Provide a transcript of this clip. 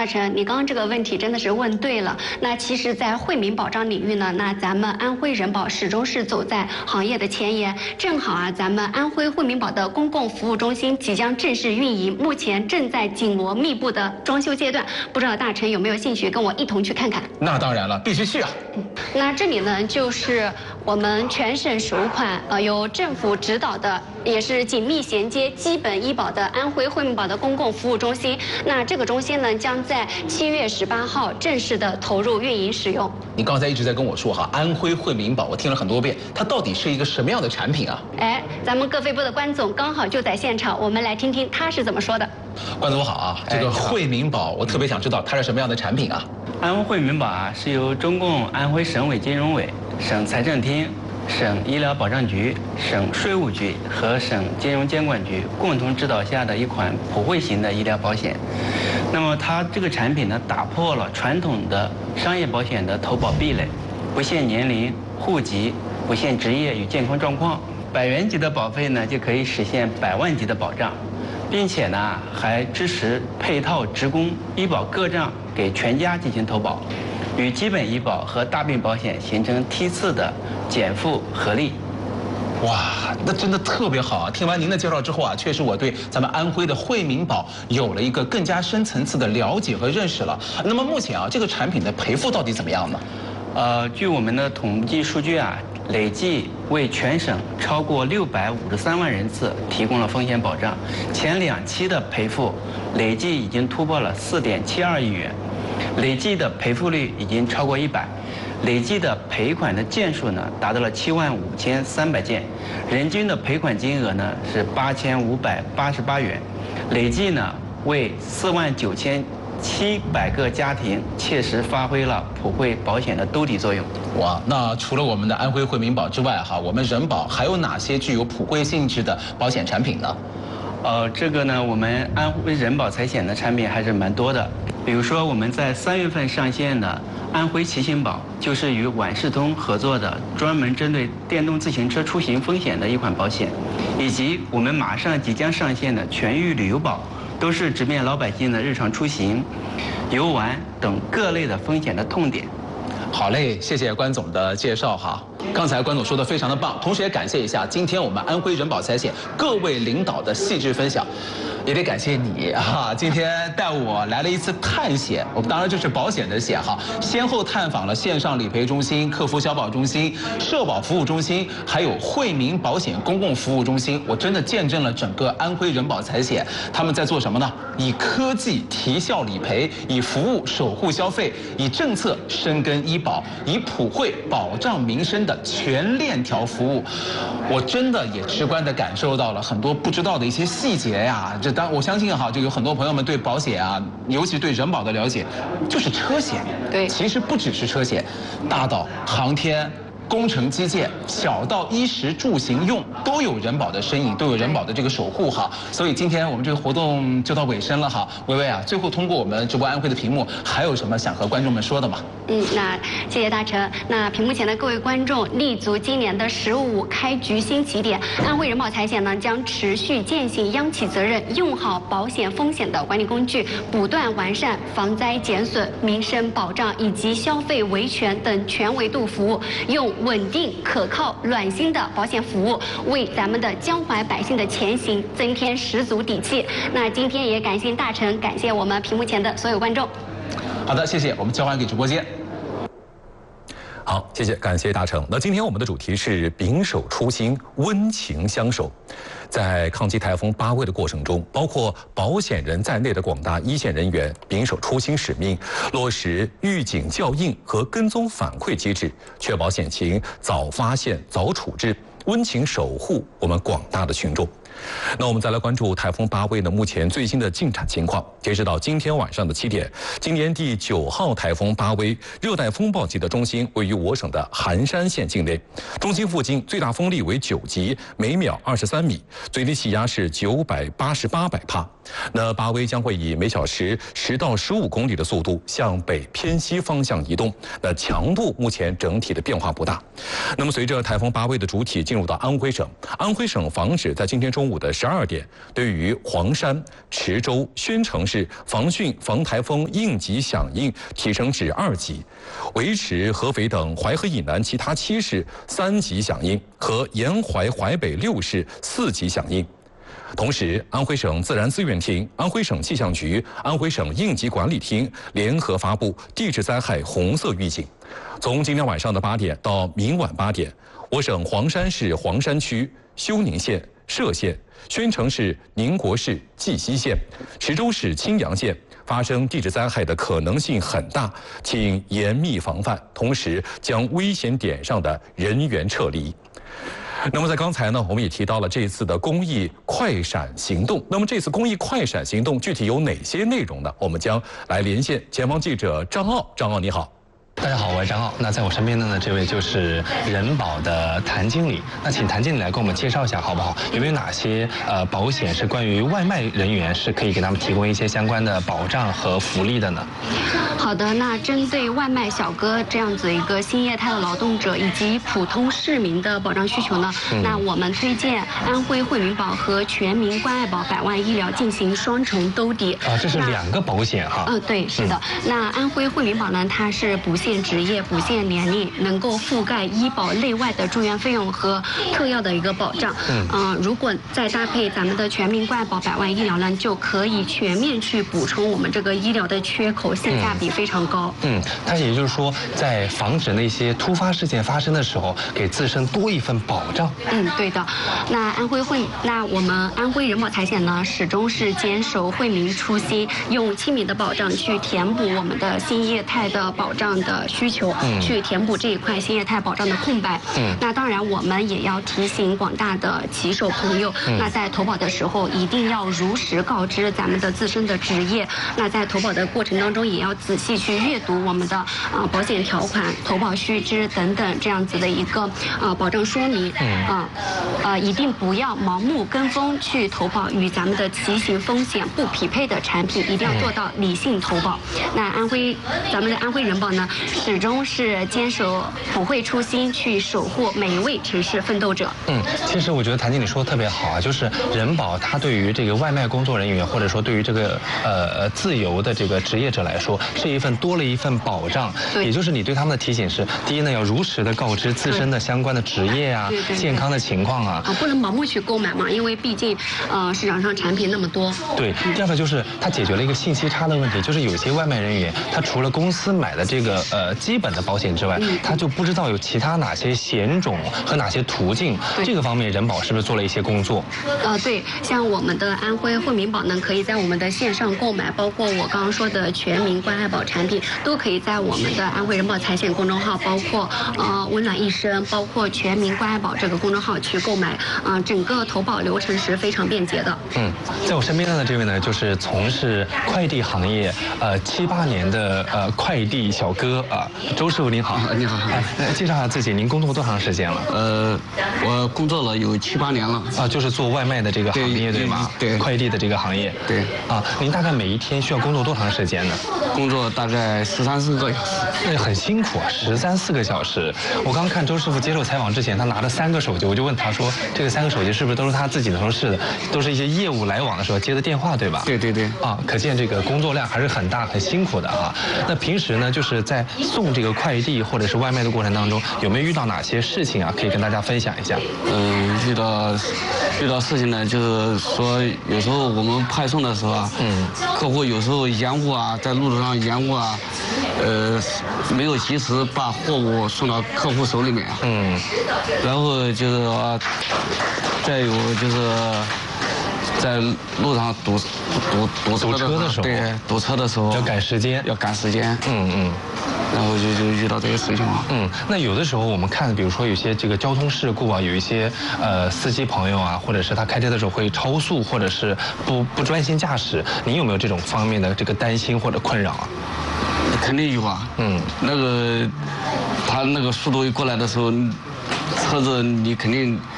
大成，你刚刚这个问题真的是问对了。那其实，在惠民保障领域呢，那咱们安徽人保始终是走在行业的前沿。正好啊，咱们安徽惠民保的公共服务中心即将正式运营，目前正在紧锣密布的装修阶段。不知道大成有没有兴趣跟我一同去看看？ 那当然了，必须去啊！ 那这里呢，就是我们全省首款由政府指导的，也是紧密衔接基本医保的安徽惠民保的公共服务中心。那这个中心呢，将在7月18号正式的投入运营使用。 你刚才一直在跟我说哈，安徽惠民保，我听了很多遍，它到底是一个什么样的产品啊？ 哎，咱们各飞部的关总刚好就在现场，我们来听听他是怎么说的。 关总好啊，这个惠民保，我特别想知道它是什么样的产品啊？ 安徽惠民保啊，是由中共安徽省委金融委、省财政厅、省医疗保障局、省税务局和省金融监管局共同指导下的一款普惠型的医疗保险。那么它这个产品呢，打破了传统的商业保险的投保壁垒，不限年龄、户籍，不限职业与健康状况，100元级的保费呢就可以实现100万级的保障，并且呢还支持配套职工医保个账给全家进行投保，与基本医保和大病保险形成梯次的减负合力。 哇，那真的特别好啊！听完您的介绍之后啊，确实我对咱们安徽的惠民保有了一个更加深层次的了解和认识了。那么目前啊，这个产品的赔付到底怎么样呢？ 据我们的统计数据啊，累计为全省超过653万人次提供了风险保障，前2期的赔付累计已经突破了4.72亿元，累计的赔付率已经超过100%。累计的赔款的件数呢，达到了75300件，人均的赔款金额呢是8588元，累计呢为49700个家庭切实发挥了普惠保险的兜底作用。 哇，那除了我们的安徽惠民保之外哈，我们人保还有哪些具有普惠性质的保险产品呢？ 这个呢，我们安徽人保财险的产品还是蛮多的。比如说我们在3月份上线的安徽骑行保，就是与晚世通合作的专门针对电动自行车出行风险的一款保险，以及我们马上即将上线的全域旅游保，都是直面老百姓的日常出行、游玩等各类的风险的痛点。 好嘞，谢谢关总的介绍哈。刚才关总说的非常的棒，同时也感谢一下今天我们安徽人保财险各位领导的细致分享。也得感谢你啊！今天带我来了一次探险，我们当然这是保险的险哈，先后探访了线上理赔中心、客服消保中心、社保服务中心，还有惠民保险公共服务中心。我真的见证了整个安徽人保财险他们在做什么呢？以科技提效理赔，以服务守护消费，以政策深耕医保，以普惠保障民生的全链条服务。我真的也直观地感受到了很多不知道的一些细节呀。我相信哈，这个很多朋友们对保险啊，尤其对人保的了解，就是车险。 对， 其实不只是车险，大到航天、工程基建，小到衣食住行用，都有人保的身影，都有人保的这个守护哈。所以今天我们这个活动就到尾声了哈。薇薇啊，最后通过我们直播安徽的屏幕，还有什么想和观众们说的吗？ 那谢谢大成。那屏幕前的各位观众，立足今年的15开局新起点，安徽人保财险呢将持续践行央企责任，用好保险风险的管理工具，不断完善防灾减损、民生保障以及消费维权等全维度服务，用稳定、可靠、暖心的保险服务，为咱们的江淮百姓的前行增添十足底气。那今天也感谢大成，感谢我们屏幕前的所有观众。 好的，谢谢，我们交还给直播间。 好，谢谢，感谢大成。那今天我们的主题是秉守初心，温情相守。在抗击台风8位的过程中，包括保险人在内的广大一线人员秉守初心使命，落实预警校应和跟踪反馈机制，确保险情早发现、早处置，温情守护我们广大的群众。那我们再来关注台风8位呢目前最新的进展情况。截止到今天晚上的7点，今年第9号台风8威热带风暴级的中心位于我省的含山县境内，中心附近最大风力为9级，每秒23米，最低气压是988百帕。那8威将会以每小时10到15公里的速度向北偏西方向移动，那强度目前整体的变化不大。那么随着台风8威的主体进入到安徽省，安徽省防止在今天中午午的12点，对于黄山、池州、宣城市防汛防台风应急响应提升至2级，维持合肥等淮河以南其他7市3级响应和沿淮淮北6市4级响应。同时，安徽省自然资源厅、安徽省气象局、安徽省应急管理厅联合发布地质灾害红色预警。从今天晚上的8点到明晚8点，我省黄山市黄山区、休宁县、歙县、宣城市宁国市绩溪县、池州市青阳县发生地质灾害的可能性很大，请严密防范，同时将危险点上的人员撤离。那么在刚才呢，我们也提到了这次的公益快闪行动。那么这次公益快闪行动具体有哪些内容呢？我们将来连线前方记者张傲。张傲，你好。 大家好，我是张傲。那在我身边的呢，这位就是人保的谭经理。那请谭经理来给我们介绍一下好不好？有没有哪些保险是关于外卖人员是可以给他们提供一些相关的保障和福利的呢？ 好的，那针对外卖小哥这样子一个新业态的劳动者以及普通市民的保障需求呢，那我们推荐安徽惠民保和全民关爱保100万医疗进行双重兜底。 啊，这是2个保险哈。 对，是的。那安徽惠民保呢，它是不限职业、不限年龄，能够覆盖医保内外的住院费用和特药的一个保障。如果再搭配咱们的全民关爱保100万医疗呢，就可以全面去补充我们这个医疗的缺口，性价比非常高。 它也就是说，在防止那些突发事件发生的时候，给自身多一份保障。 对的。那我们安徽人保财险呢，始终是坚守惠民初心，用亲民的保障去填补我们的新业态的保障的需求，去填补这一块新业态保障的空白。那当然，我们也要提醒广大的骑手朋友，那在投保的时候一定要如实告知咱们的自身的职业。那在投保的过程当中，也要仔细去阅读我们的保险条款、投保须知等等这样子的一个保障说明。一定不要盲目跟风去投保与咱们的骑行风险不匹配的产品，一定要做到理性投保。那咱们的安徽人保呢，始终是坚守普惠初心，去守护每一位城市奋斗者。 其实我觉得谭经理说的特别好啊，就是人保它对于这个外卖工作人员，或者说对于这个自由的这个职业者来说，是多了一份保障。也就是你对他们的提醒是：第一呢，要如实的告知自身的相关的职业啊、健康的情况啊， 不能盲目去购买嘛，因为毕竟市场上产品那么多。 对，第二个就是它解决了一个信息差的问题，就是有些外卖人员他除了公司买的这个基本的保险之外，他就不知道有其他哪些险种和哪些途径。这个方面人保是不是做了一些工作？ 对，像我们的安徽惠民保呢，可以在我们的线上购买，包括我刚刚说的全民关爱保产品，都可以在我们的安徽人保财险公众号，包括温暖一生，包括全民关爱保这个公众号去购买。整个投保流程是非常便捷的。 在我身边的这位呢，就是从事快递行业7、8年的快递小哥周师傅您好。 你好。 介绍一下自己，您工作多长时间了？ 我工作了有7、8年了。 就是做外卖的这个行业对吗？ 对， 快递的这个行业。 对。 您大概每一天需要工作多长时间呢？ 工作大概13、14个小时。 那很辛苦啊，13、14个小时。我刚看周师傅接受采访之前，他拿着3个手机，我就问他说，这个3个手机是不是都是他自己的？说是的，都是一些业务来往的时候接的电话，对吧？ 对。 可见这个工作量还是很大、很辛苦的啊。那平时呢，就是在送这个快递或者是外卖的过程当中，有没有遇到哪些事情啊？可以跟大家分享一下。 遇到事情呢，就是说有时候我们派送的时候啊，客户有时候延误啊，在路途上延误啊，没有及时把货物送到客户手里面。然后就是说，再有就是在路上堵车的时候，对，堵车的时候要赶时间。 然后就遇到这个事情了。 那有的时候我们看，比如说有些这个交通事故啊，有一些司机朋友啊，或者是他开车的时候会超速，或者是不专心驾驶，您有没有这种方面的这个担心或者困扰啊？ 肯定有啊。他那个速度一过来的时候，车子你肯定